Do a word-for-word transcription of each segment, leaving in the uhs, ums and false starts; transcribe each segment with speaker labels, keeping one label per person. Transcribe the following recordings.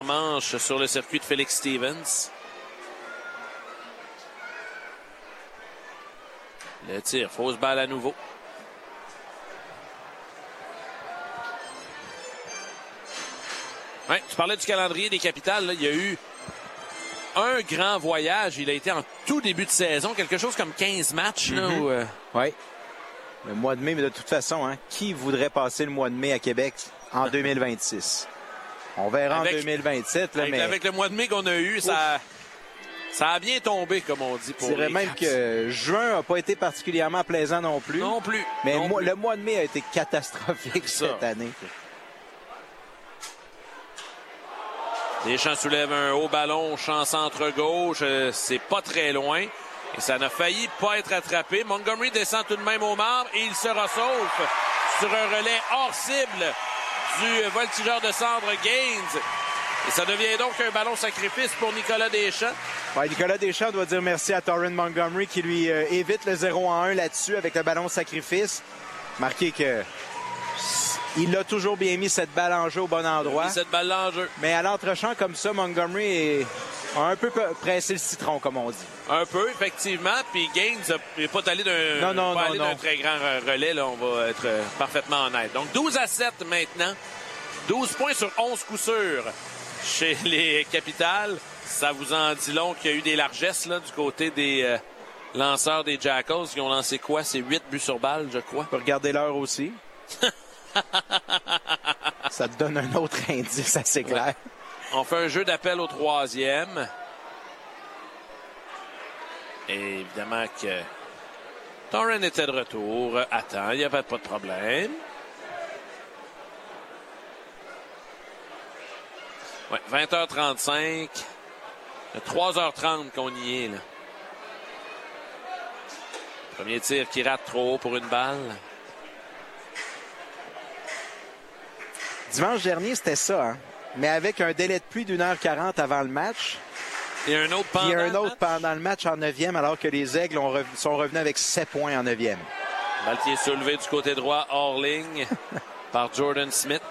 Speaker 1: manche sur le circuit de Felix Stevens. Le tir, fausse balle à nouveau. Ouais, tu parlais du calendrier des Capitals. Là. Il y a eu un grand voyage. Il a été en tout début de saison. Quelque chose comme quinze matchs. Là,
Speaker 2: mm-hmm.
Speaker 1: où, euh...
Speaker 2: Oui. Le mois de mai, mais de toute façon, hein, qui voudrait passer le mois de mai à Québec en deux mille vingt-six? On verra avec, en deux mille vingt-sept. Là,
Speaker 1: avec,
Speaker 2: mais...
Speaker 1: avec le mois de mai qu'on a eu, ça, ça a bien tombé, comme on dit. Pour
Speaker 2: Je dirais
Speaker 1: les
Speaker 2: même
Speaker 1: Caps.
Speaker 2: Que juin n'a pas été particulièrement plaisant non plus.
Speaker 1: Non plus.
Speaker 2: Mais
Speaker 1: non
Speaker 2: mo-
Speaker 1: plus.
Speaker 2: le mois de mai a été catastrophique
Speaker 1: ça.
Speaker 2: cette année.
Speaker 1: Deschamps soulève un haut ballon, champ centre-gauche. C'est pas très loin. Et ça n'a failli pas être attrapé. Montgomery descend tout de même au marbre et il se ressauf sur un relais hors cible du voltigeur de cendre Gaines. Et ça devient donc un ballon sacrifice pour Nicolas Deschamps.
Speaker 2: Ouais, Nicolas Deschamps doit dire merci à Torrin Montgomery qui lui euh, évite le zéro en un là-dessus avec le ballon sacrifice. Marqué que il a toujours bien mis cette balle en jeu au bon endroit.
Speaker 1: Il a cette balle en jeu.
Speaker 2: Mais à l'entre-champ comme ça, Montgomery est... a un peu pressé le citron, comme on dit.
Speaker 1: Un peu, effectivement. Puis Gaines n'est pas allé d'un,
Speaker 2: non, non,
Speaker 1: pas
Speaker 2: non,
Speaker 1: allé
Speaker 2: non.
Speaker 1: d'un très grand relais. Là, on va être parfaitement honnête. Donc douze à sept maintenant. douze points sur onze coups sûrs chez les Capitals. Ça vous en dit long qu'il y a eu des largesses là, du côté des euh, lanceurs des Jackals qui ont lancé quoi? C'est huit buts sur balle, je crois.
Speaker 2: On peut regarder l'heure aussi. Ça te donne un autre indice assez clair.
Speaker 1: Ouais. On fait un jeu d'appel au troisième. Et évidemment que Torrin était de retour. Attends, il n'y avait pas de problème. Ouais, vingt heures trente-cinq. trois heures trente qu'on y est, là. Premier tir qui rate trop haut pour une balle.
Speaker 2: Dimanche dernier, c'était ça, hein? Mais avec un délai de pluie d'une heure quarante avant le match.
Speaker 1: Et un autre pendant,
Speaker 2: et un
Speaker 1: le,
Speaker 2: autre
Speaker 1: match.
Speaker 2: pendant le match en neuvième, alors que les Aigles ont re- sont revenus avec sept points en neuvième.
Speaker 1: Balle qui est soulevée du côté droit, hors ligne, par Jordan Smith.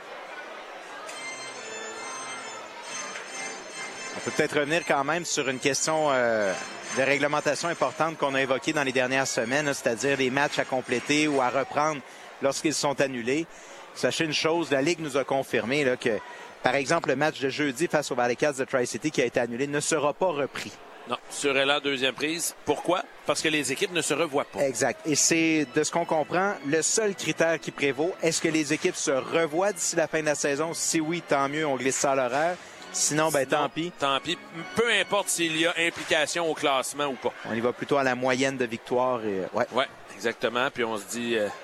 Speaker 2: On peut peut-être revenir quand même sur une question euh, de réglementation importante qu'on a évoquée dans les dernières semaines, là, c'est-à-dire les matchs à compléter ou à reprendre lorsqu'ils sont annulés. Sachez une chose, la Ligue nous a confirmé là, que, par exemple, le match de jeudi face aux Valley Cats de Tri-City qui a été annulé ne sera pas repris.
Speaker 1: Non, sur la deuxième prise. Pourquoi? Parce que les équipes ne se revoient pas.
Speaker 2: Exact. Et c'est, de ce qu'on comprend, le seul critère qui prévaut. Est-ce que les équipes se revoient d'ici la fin de la saison? Si oui, tant mieux, on glisse ça à l'horaire. Sinon, ben
Speaker 1: Sinon,
Speaker 2: tant pis.
Speaker 1: Tant pis. Peu importe s'il y a implication au classement ou pas.
Speaker 2: On y va plutôt à la moyenne de victoires. Et, ouais.
Speaker 1: Ouais, exactement. Puis on se dit... Euh...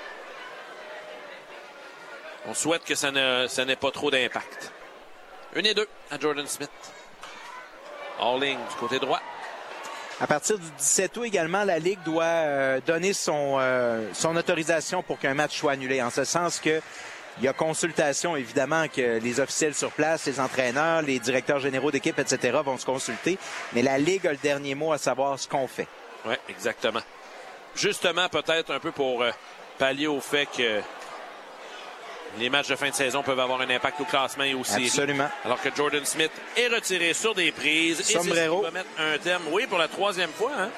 Speaker 1: On souhaite que ça, ne, ça n'ait pas trop d'impact. Une et deux à Jordan Smith. All ligne du côté droit.
Speaker 2: À partir du dix-sept août également, la Ligue doit euh, donner son, euh, son autorisation pour qu'un match soit annulé. En ce sens que il y a consultation, évidemment, que les officiels sur place, les entraîneurs, les directeurs généraux d'équipe, et cetera vont se consulter. Mais la Ligue a le dernier mot à savoir ce qu'on fait.
Speaker 1: Oui, exactement. Justement, peut-être un peu pour euh, pallier au fait que les matchs de fin de saison peuvent avoir un impact au classement et aux séries.
Speaker 2: Absolument.
Speaker 1: Alors que Jordan Smith est retiré sur des prises.
Speaker 2: Sombrero.
Speaker 1: Et c'est ce qui va mettre un terme, oui, pour la troisième fois. Hein?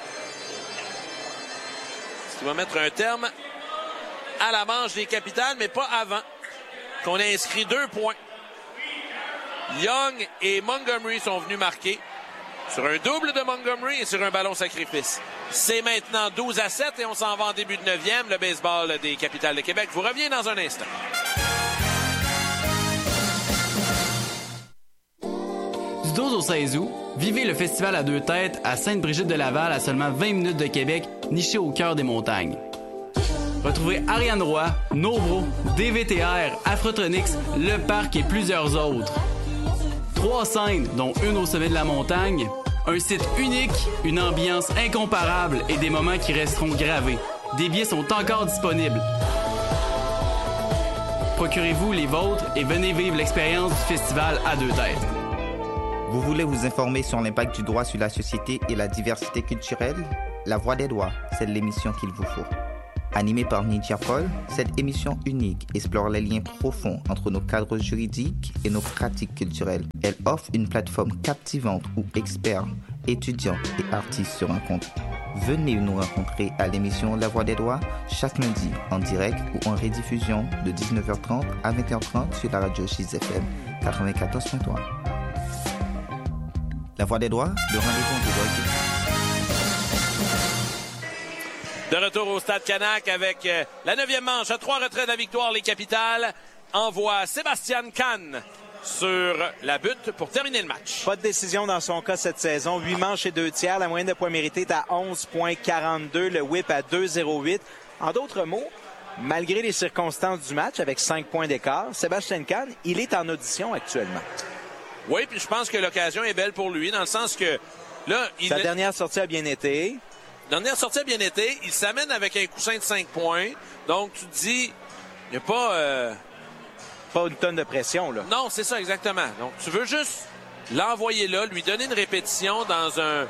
Speaker 1: Ce qui va mettre un terme à la manche des Capitals, mais pas avant qu'on ait inscrit deux points. Young et Montgomery sont venus marquer sur un double de Montgomery et sur un ballon sacrifice. C'est maintenant douze à sept et on s'en va en début de neuvième. Le baseball des Capitals de Québec vous revient dans un instant.
Speaker 3: Du douze au seize août, vivez le festival à deux têtes à Sainte-Brigitte-de-Laval à seulement vingt minutes de Québec, niché au cœur des montagnes. Retrouvez Ariane Roy, Nobro, D V T R, Afrotronics, Le Parc et plusieurs autres. Trois scènes, dont une au sommet de la montagne, un site unique, une ambiance incomparable et des moments qui resteront gravés. Des billets sont encore disponibles. Procurez-vous les vôtres et venez vivre l'expérience du festival à deux têtes.
Speaker 4: Vous voulez vous informer sur l'impact du droit sur la société et la diversité culturelle? La Voix des droits, c'est l'émission qu'il vous faut. Animée par Nidia Paul, cette émission unique explore les liens profonds entre nos cadres juridiques et nos pratiques culturelles. Elle offre une plateforme captivante où experts, étudiants et artistes se rencontrent. Venez nous rencontrer à l'émission La Voix des Droits chaque lundi en direct ou en rediffusion de dix-neuf heures trente à vingt heures trente sur la radio Chiz F M quatre-vingt-quatorze point trois. La Voix des Droits, le rendez-vous des droits.
Speaker 1: De retour au Stade Canac avec euh, la neuvième manche. À trois retraits de la victoire, les Capitales envoient Sébastien Kahn sur la butte pour terminer le match.
Speaker 2: Pas de décision dans son cas cette saison. Huit manches et deux tiers. La moyenne de points mérités est à onze virgule quarante-deux. Le whip à deux virgule zéro huit. En d'autres mots, malgré les circonstances du match avec cinq points d'écart, Sébastien Kahn, il est en audition actuellement.
Speaker 1: Oui, puis je pense que l'occasion est belle pour lui dans le sens que là, il
Speaker 2: Sa
Speaker 1: ne...
Speaker 2: dernière sortie a bien été.
Speaker 1: Dernière sortie a bien été. Il s'amène avec un coussin de cinq points. Donc, tu te dis, il n'y a pas... Euh...
Speaker 2: Pas une tonne de pression, là.
Speaker 1: Non, c'est ça, exactement. Donc, tu veux juste l'envoyer là, lui donner une répétition dans un...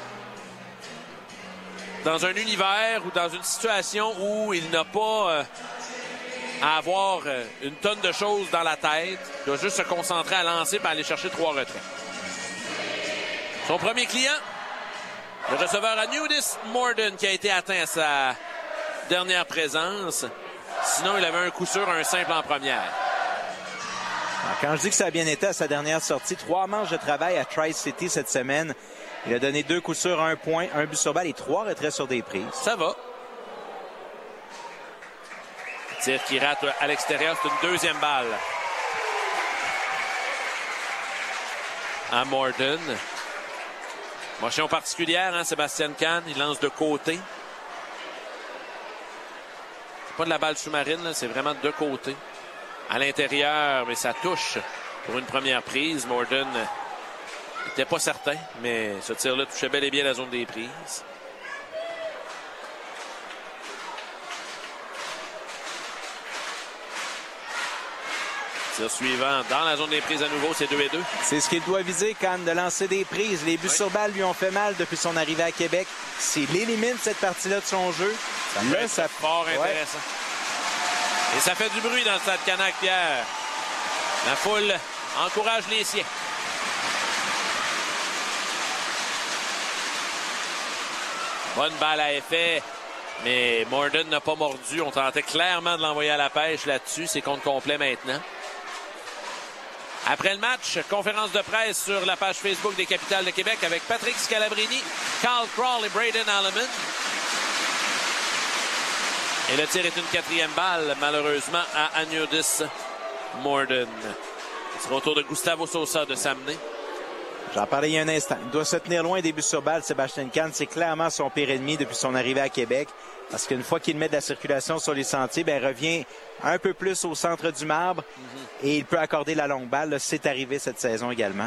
Speaker 1: dans un univers ou dans une situation où il n'a pas euh, à avoir euh, une tonne de choses dans la tête. Il doit juste se concentrer à lancer et aller chercher trois retraits. Son premier client, le receveur à Nudis Morden, qui a été atteint à sa dernière présence. Sinon, il avait un coup sûr, un simple en première.
Speaker 2: Alors, quand je dis que ça a bien été à sa dernière sortie, trois manches de travail à Tri-City cette semaine. Il a donné deux coups sûrs, un point, un but sur balle et trois retraits sur des prises.
Speaker 1: Ça va. Tir qui rate à l'extérieur, c'est une deuxième balle. À Morden. Motion particulière, hein, Sébastien Kahn. Il lance de côté. C'est pas de la balle sous-marine, là, c'est vraiment de côté. À l'intérieur, mais ça touche pour une première prise. Morden n'était pas certain, mais ce tir-là touchait bel et bien la zone des prises. Tir suivant dans la zone des prises à nouveau, c'est deux et deux.
Speaker 2: C'est ce qu'il doit viser, Kahn, de lancer des prises. Les buts oui. sur balle lui ont fait mal depuis son arrivée à Québec. S'il élimine cette partie-là de son jeu,
Speaker 1: ça là, peut ça fort ouais. intéressant. Et ça fait du bruit dans le Stade Canac, Pierre. La foule encourage les siens. Bonne balle à effet, mais Morden n'a pas mordu. On tentait clairement de l'envoyer à la pêche là-dessus. C'est compte complet maintenant. Après le match, conférence de presse sur la page Facebook des Capitales de Québec avec Patrick Scalabrini, Carl Crawl et Braden Alleman. Et le tir est une quatrième balle, malheureusement, à Agnodis Morden. Ce sera au tour de Gustavo Sosa de s'amener.
Speaker 2: J'en parlais il y a un instant. Il doit se tenir loin des buts sur balle, Sébastien Kahn. C'est clairement son pire ennemi depuis son arrivée à Québec. Parce qu'une fois qu'il met de la circulation sur les sentiers, ben, il revient un peu plus au centre du marbre. Mm-hmm. Et il peut accorder la longue balle. C'est arrivé cette saison également.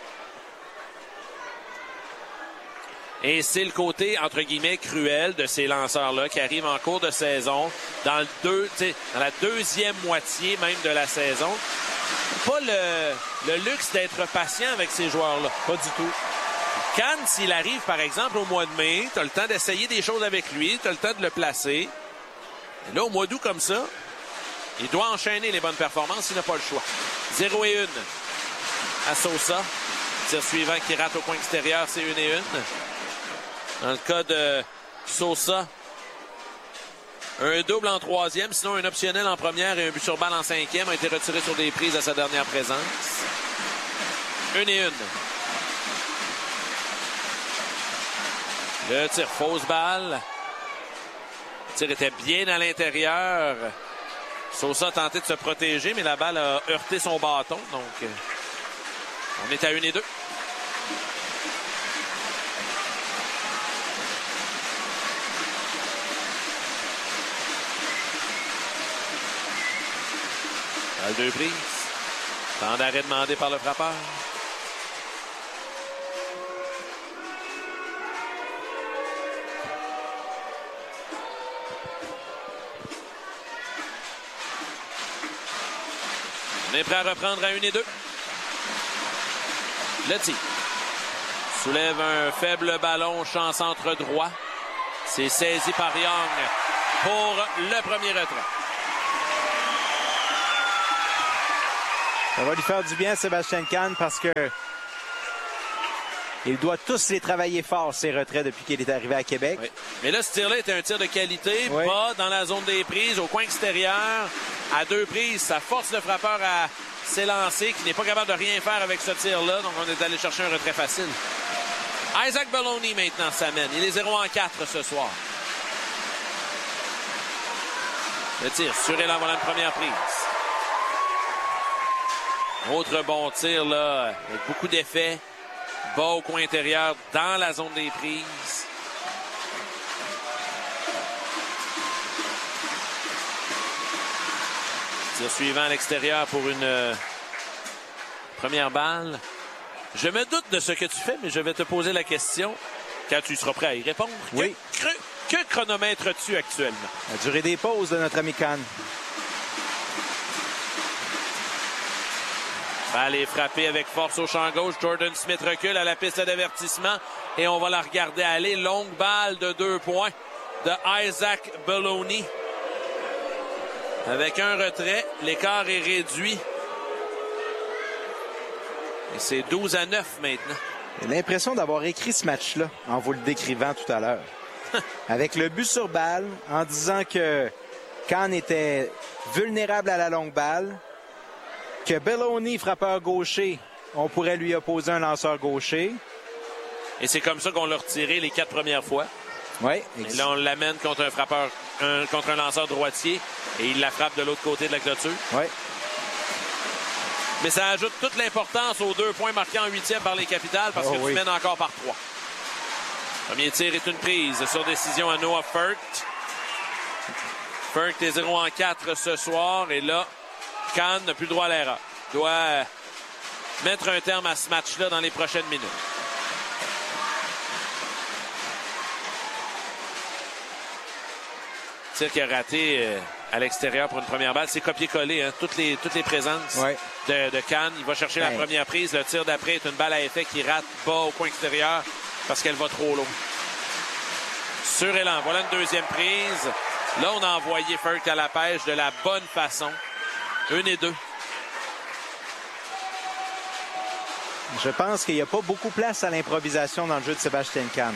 Speaker 1: Et c'est le côté, entre guillemets, cruel de ces lanceurs-là qui arrivent en cours de saison, dans, le deux, dans la deuxième moitié même de la saison. Pas le, le luxe d'être patient avec ces joueurs-là. Pas du tout. Kahn, s'il arrive, par exemple, au mois de mai, tu as le temps d'essayer des choses avec lui, tu as le temps de le placer. Et là, au mois d'août, comme ça, il doit enchaîner les bonnes performances, il n'a pas le choix. zéro et un à Sosa. Tir suivant qui rate au coin extérieur, c'est une et une. Dans le cas de Sosa, un double en troisième, sinon un optionnel en première et un but sur balle en cinquième a été retiré sur des prises à sa dernière présence. Une et une. Le tir fausse balle. Le tir était bien à l'intérieur. Sosa a tenté de se protéger, mais la balle a heurté son bâton. Donc, on est à une et deux. Balle deux prises. Temps d'arrêt demandé par le frappeur. On est prêt à reprendre à une et deux. Le tir. Soulève un faible ballon, champ centre droit. C'est saisi par Young. pour le premier retrait.
Speaker 2: Ça va lui faire du bien, Sébastien Kahn, parce que il doit tous les travailler fort, ces retraits, depuis qu'il est arrivé à Québec.
Speaker 1: Oui. Mais là, ce tir-là était un tir de qualité,
Speaker 2: oui.
Speaker 1: Pas dans la zone des prises, au coin extérieur. À deux prises, ça force le frappeur à s'élancer, qui n'est pas capable de rien faire avec ce tir-là. Donc, on est allé chercher un retrait facile. Isaac Belloni, maintenant, s'amène. Il est zéro en quatre ce soir. Le tir sur Élan, voilà une première prise. Autre bon tir, là, avec beaucoup d'effets. Bas au coin intérieur, dans la zone des prises. Tir suivant à l'extérieur pour une euh, première balle. Je me doute de ce que tu fais, mais je vais te poser la question quand tu seras prêt à y répondre.
Speaker 2: Oui.
Speaker 1: Que, que, que chronomètres-tu actuellement?
Speaker 2: La durée des pauses de notre ami Kahn.
Speaker 1: Allez, frapper avec force au champ gauche. Jordan Smith recule à la piste d'avertissement et on va la regarder aller. Longue balle de deux points de Isaac Belloni. Avec un retrait, l'écart est réduit. Et c'est douze à neuf maintenant.
Speaker 2: J'ai l'impression d'avoir écrit ce match-là en vous le décrivant tout à l'heure. Avec le but sur balle, en disant que Kahn était vulnérable à la longue balle, que Belloni, frappeur gaucher, on pourrait lui opposer un lanceur gaucher.
Speaker 1: Et c'est comme ça qu'on l'a retiré les quatre premières fois.
Speaker 2: Oui.
Speaker 1: Et là, on l'amène contre un frappeur, un, contre un lanceur droitier et il la frappe de l'autre côté de la clôture.
Speaker 2: Oui.
Speaker 1: Mais ça ajoute toute l'importance aux deux points marqués en huitième par les Capitals parce
Speaker 2: oh,
Speaker 1: que
Speaker 2: oui.
Speaker 1: tu mènes encore par trois. Premier tir est une prise sur décision à Noah Furt. Furt est zéro en quatre ce soir et là, Kahn n'a plus le droit à l'erreur. Il doit mettre un terme à ce match-là dans les prochaines minutes. Tir qui a raté euh, à l'extérieur pour une première balle. C'est copié-collé, hein? toutes, les, toutes les présences
Speaker 2: ouais.
Speaker 1: de, de Kahn. Il va chercher ben. la première prise. Le tir d'après est une balle à effet qui rate bas au coin extérieur parce qu'elle va trop loin. Sur Élan, voilà une deuxième prise. Là, on a envoyé Furt à la pêche de la bonne façon. Une et deux.
Speaker 2: Je pense qu'il n'y a pas beaucoup de place à l'improvisation dans le jeu de Sébastien Kahn.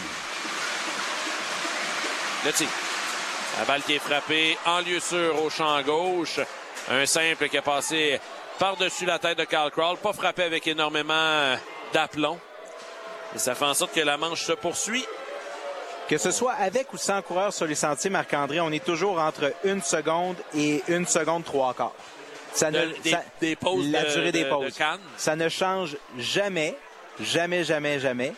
Speaker 1: Le tir. La balle qui est frappée en lieu sûr au champ gauche. Un simple qui a passé par-dessus la tête de Kyle Crawl. Pas frappé avec énormément d'aplomb. Et ça fait en sorte que la manche se poursuit.
Speaker 2: Que ce soit avec ou sans coureur sur les sentiers, Marc-André, on est toujours entre une seconde et une seconde trois quarts. Ça ne,
Speaker 1: de, des,
Speaker 2: ça,
Speaker 1: des pauses
Speaker 2: la
Speaker 1: de,
Speaker 2: durée des
Speaker 1: de,
Speaker 2: pauses.
Speaker 1: de Kahn.
Speaker 2: Ça ne change jamais, jamais, jamais, jamais.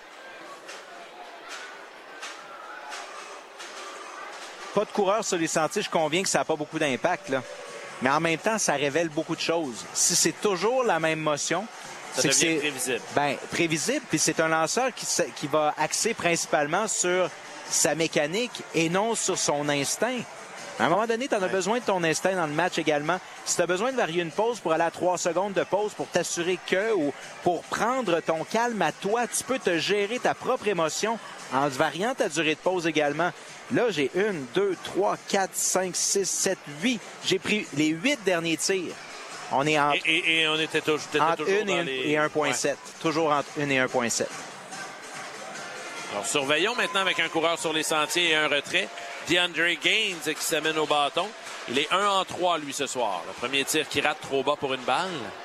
Speaker 2: Pas de coureur sur les sentiers, je conviens que ça n'a pas beaucoup d'impact, là. Mais en même temps, ça révèle beaucoup de choses. Si c'est toujours la même motion,
Speaker 1: ça
Speaker 2: c'est
Speaker 1: devient
Speaker 2: que c'est
Speaker 1: prévisible.
Speaker 2: Ben, prévisible, puis c'est un lanceur qui, qui va axer principalement sur sa mécanique et non sur son instinct. À un moment donné, tu en as ouais. besoin de ton instinct dans le match également. Si tu as besoin de varier une pause pour aller à trois secondes de pause pour t'assurer que ou pour prendre ton calme à toi, tu peux te gérer ta propre émotion en variant ta durée de pause également. Là, j'ai une, deux, trois, quatre, cinq, six, sept, huit. J'ai pris les huit derniers tirs. On est entre,
Speaker 1: et, et, et on était toujours,
Speaker 2: entre
Speaker 1: toujours
Speaker 2: une et,
Speaker 1: les...
Speaker 2: et un virgule sept. Ouais. Toujours entre une et un virgule sept.
Speaker 1: Alors, surveillons maintenant avec un coureur sur les sentiers et un retrait. DeAndre Gaines qui s'amène au bâton. Il est un en trois, lui, ce soir. Le premier tir qui rate trop bas pour une balle.